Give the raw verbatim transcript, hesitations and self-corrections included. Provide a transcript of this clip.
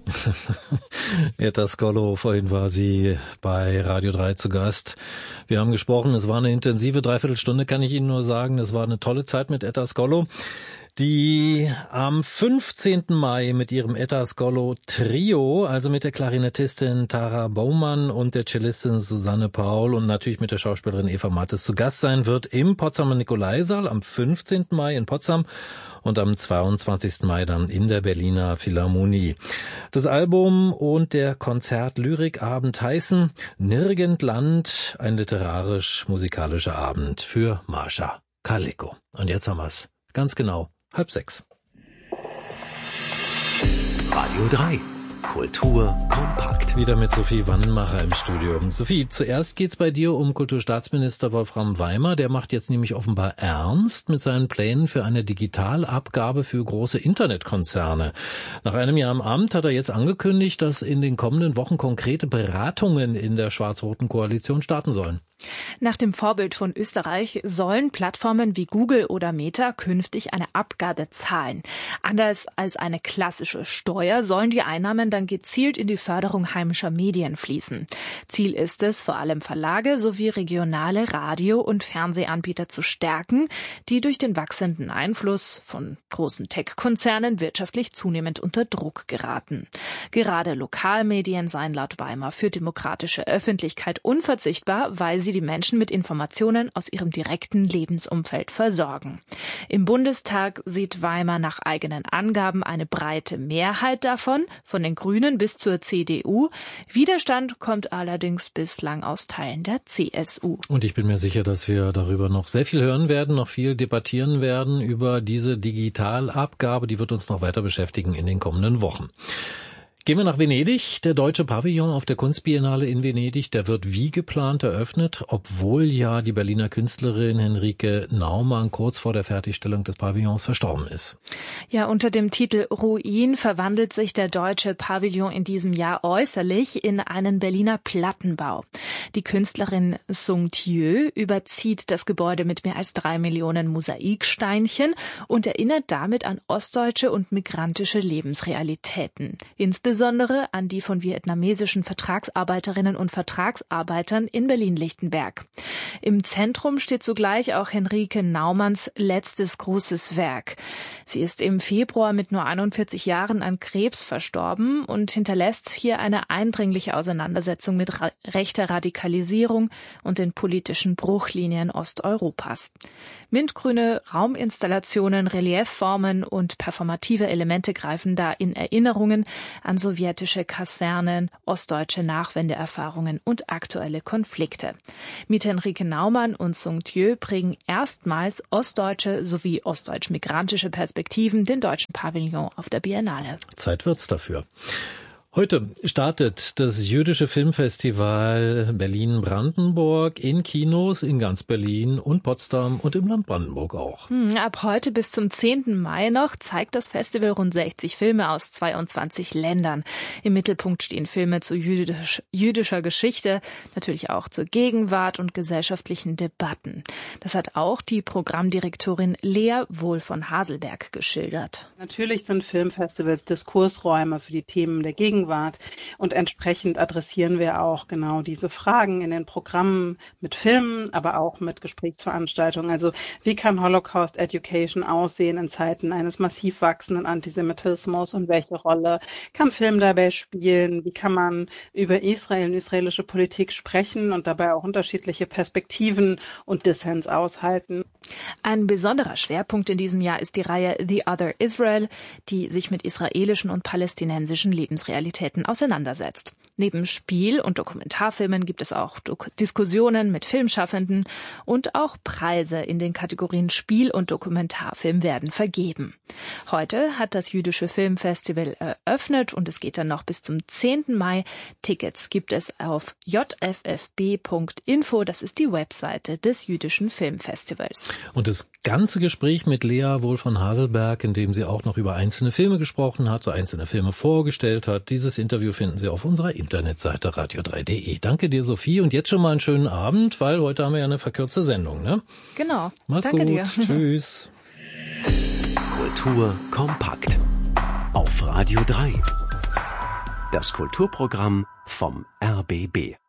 Etta Skollo, vorhin war sie bei Radio drei zu Gast. Wir haben gesprochen, es war eine intensive Dreiviertelstunde, kann ich Ihnen nur sagen. Es war eine tolle Zeit mit Etta Skollo, die am fünfzehnten Mai mit ihrem Etta Skollo Trio, also mit der Klarinettistin Tara Baumann und der Cellistin Susanne Paul und natürlich mit der Schauspielerin Eva Mattes zu Gast sein wird im Potsdamer Nikolaisaal am fünfzehnten Mai in Potsdam und am zweiundzwanzigsten Mai dann in der Berliner Philharmonie. Das Album und der Konzert-Lyrikabend heißen Nirgendland, ein literarisch-musikalischer Abend für Mascha Kaleko. Und jetzt haben wir's ganz genau. Halb sechs. Radio drei. Kultur kompakt. Wieder mit Sophie Wannenmacher im Studio. Sophie, zuerst geht's bei dir um Kulturstaatsminister Wolfram Weimer. Der macht jetzt nämlich offenbar ernst mit seinen Plänen für eine Digitalabgabe für große Internetkonzerne. Nach einem Jahr im Amt hat er jetzt angekündigt, dass in den kommenden Wochen konkrete Beratungen in der schwarz-roten Koalition starten sollen. Nach dem Vorbild von Österreich sollen Plattformen wie Google oder Meta künftig eine Abgabe zahlen. Anders als eine klassische Steuer sollen die Einnahmen dann gezielt in die Förderung heimischer Medien fließen. Ziel ist es, vor allem Verlage sowie regionale Radio- und Fernsehanbieter zu stärken, die durch den wachsenden Einfluss von großen Tech-Konzernen wirtschaftlich zunehmend unter Druck geraten. Gerade Lokalmedien seien laut Weimer für demokratische Öffentlichkeit unverzichtbar, weil sie die Menschen mit Informationen aus ihrem direkten Lebensumfeld versorgen. Im Bundestag sieht Weimer nach eigenen Angaben eine breite Mehrheit davon, von den Grünen bis zur C D U. Widerstand kommt allerdings bislang aus Teilen der C S U. Und ich bin mir sicher, dass wir darüber noch sehr viel hören werden, noch viel debattieren werden über diese Digitalabgabe. Die wird uns noch weiter beschäftigen in den kommenden Wochen. Gehen wir nach Venedig. Der deutsche Pavillon auf der Kunstbiennale in Venedig, der wird wie geplant eröffnet, obwohl ja die Berliner Künstlerin Henrike Naumann kurz vor der Fertigstellung des Pavillons verstorben ist. Ja, unter dem Titel Ruin verwandelt sich der deutsche Pavillon in diesem Jahr äußerlich in einen Berliner Plattenbau. Die Künstlerin Sung Thieu überzieht das Gebäude mit mehr als drei Millionen Mosaiksteinchen und erinnert damit an ostdeutsche und migrantische Lebensrealitäten. Insbesondere Insbesondere an die von vietnamesischen Vertragsarbeiterinnen und Vertragsarbeitern in Berlin-Lichtenberg. Im Zentrum steht zugleich auch Henrike Naumanns letztes großes Werk. Sie ist im Februar mit nur einundvierzig Jahren an Krebs verstorben und hinterlässt hier eine eindringliche Auseinandersetzung mit ra- rechter Radikalisierung und den politischen Bruchlinien Osteuropas. Mintgrüne Rauminstallationen, Reliefformen und performative Elemente greifen da in Erinnerungen an sowjetische Kasernen, ostdeutsche Nachwendeerfahrungen und aktuelle Konflikte. Mit Henrike Naumann und Sung Thieu prägen erstmals ostdeutsche sowie ostdeutsch-migrantische Perspektiven den deutschen Pavillon auf der Biennale. Zeit wird's dafür. Heute startet das Jüdische Filmfestival Berlin-Brandenburg in Kinos in ganz Berlin und Potsdam und im Land Brandenburg auch. Ab heute bis zum zehnten Mai noch zeigt das Festival rund sechzig Filme aus zweiundzwanzig Ländern. Im Mittelpunkt stehen Filme zu jüdisch, jüdischer Geschichte, natürlich auch zur Gegenwart und gesellschaftlichen Debatten. Das hat auch die Programmdirektorin Lea Wohl von Haselberg geschildert. Natürlich sind Filmfestivals Diskursräume für die Themen der Gegenwart. Und entsprechend adressieren wir auch genau diese Fragen in den Programmen mit Filmen, aber auch mit Gesprächsveranstaltungen. Also wie kann Holocaust Education aussehen in Zeiten eines massiv wachsenden Antisemitismus und welche Rolle kann Film dabei spielen? Wie kann man über Israel und israelische Politik sprechen und dabei auch unterschiedliche Perspektiven und Dissens aushalten? Ein besonderer Schwerpunkt in diesem Jahr ist die Reihe The Other Israel, die sich mit israelischen und palästinensischen Lebensrealitäten auseinandersetzt. Neben Spiel- und Dokumentarfilmen gibt es auch Diskussionen mit Filmschaffenden und auch Preise in den Kategorien Spiel- und Dokumentarfilm werden vergeben. Heute hat das Jüdische Filmfestival eröffnet und es geht dann noch bis zum zehnten Mai. Tickets gibt es auf j f f b punkt info, das ist die Webseite des Jüdischen Filmfestivals. Und das ganze Gespräch mit Lea Wohl von Haselberg, in dem sie auch noch über einzelne Filme gesprochen hat, so einzelne Filme vorgestellt hat, dieses Interview finden Sie auf unserer Internetseite radio drei punkt de. Danke dir, Sophie, und jetzt schon mal einen schönen Abend, weil heute haben wir ja eine verkürzte Sendung, ne? Genau. Mach's Danke gut. dir. Tschüss. Kultur kompakt auf Radio drei. Das Kulturprogramm vom R B B.